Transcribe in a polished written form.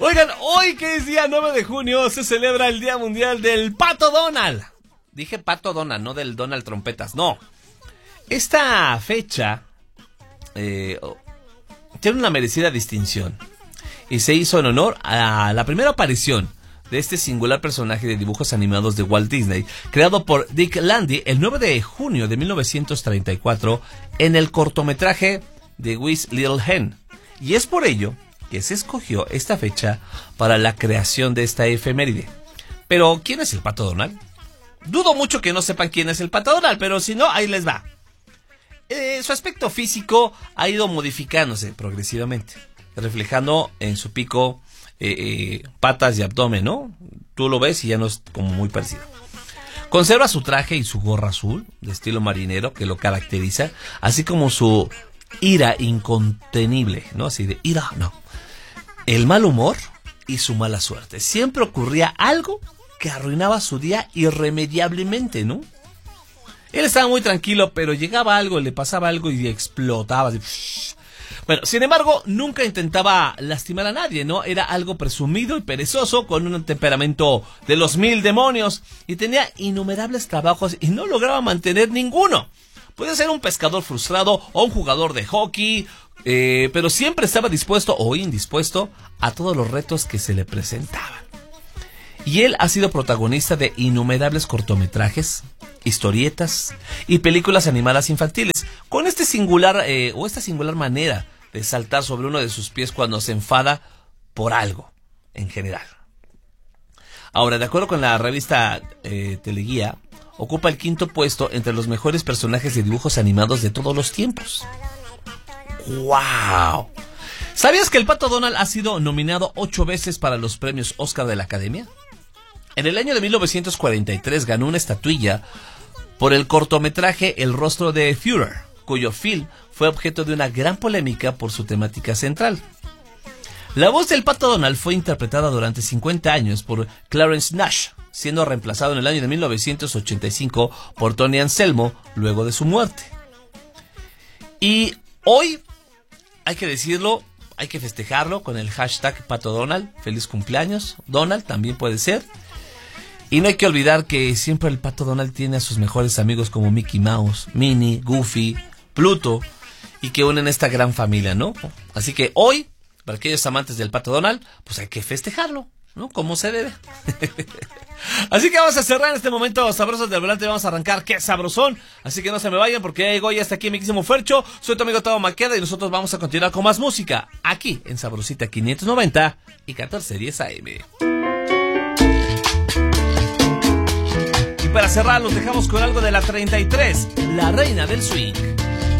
Oigan, hoy que es día 9 de junio se celebra el Día Mundial del Pato Donald. Dije Pato Donald, no del Donald Trompetas, no. Esta fecha tiene una merecida distinción y se hizo en honor a la primera aparición de este singular personaje de dibujos animados de Walt Disney, creado por Dick Landy el 9 de junio de 1934 en el cortometraje The Wise Little Hen. Y es por ello que se escogió esta fecha para la creación de esta efeméride. Pero, ¿quién es el Pato Donald? Dudo mucho que no sepan quién es el Pato Donald, pero si no, ahí les va. Su aspecto físico ha ido modificándose progresivamente, reflejando en su pico patas y abdomen, ¿no? Tú lo ves y ya no es como muy parecido. Conserva su traje y su gorra azul, de estilo marinero, que lo caracteriza, así como su ira incontenible, ¿no? Así de ira, no. El mal humor y su mala suerte. Siempre ocurría algo que arruinaba su día irremediablemente, ¿no? Él estaba muy tranquilo, pero llegaba algo, le pasaba algo y explotaba. Así. Bueno, sin embargo, nunca intentaba lastimar a nadie, ¿no? Era algo presumido y perezoso, con un temperamento de los 1000 demonios, y tenía innumerables trabajos y no lograba mantener ninguno. Puede ser un pescador frustrado o un jugador de hockey, pero siempre estaba dispuesto o indispuesto a todos los retos que se le presentaban. Y él ha sido protagonista de innumerables cortometrajes, historietas y películas animadas infantiles, con esta singular manera de saltar sobre uno de sus pies cuando se enfada por algo en general. Ahora, de acuerdo con la revista Teleguía, ocupa el 5º puesto entre los mejores personajes de dibujos animados de todos los tiempos. ¡Wow! ¿Sabías que el Pato Donald ha sido nominado 8 veces para los premios Oscar de la Academia? En el año de 1943 ganó una estatuilla por el cortometraje El rostro de Führer, cuyo film fue objeto de una gran polémica por su temática central. La voz del Pato Donald fue interpretada durante 50 años por Clarence Nash, siendo reemplazado en el año de 1985 por Tony Anselmo luego de su muerte. Y hoy, hay que decirlo, hay que festejarlo con el hashtag Pato Donald. Feliz cumpleaños, Donald también puede ser. Y no hay que olvidar que siempre el Pato Donald tiene a sus mejores amigos como Mickey Mouse, Minnie, Goofy, Pluto, y que unen esta gran familia, ¿no? Así que hoy, para aquellos amantes del Pato Donald, pues hay que festejarlo, ¿no? Como se debe. Así que vamos a cerrar en este momento Sabrosos del Volante. Vamos a arrancar ¡Qué sabrosón! Así que no se me vayan porque ya llegó, ya está aquí mi quísimo Fercho. Soy tu amigo Tavo Maqueda y nosotros vamos a continuar con más música aquí en Sabrosita 590 y 1410 AM. Y para cerrar los dejamos con algo de la 33, la reina del swing.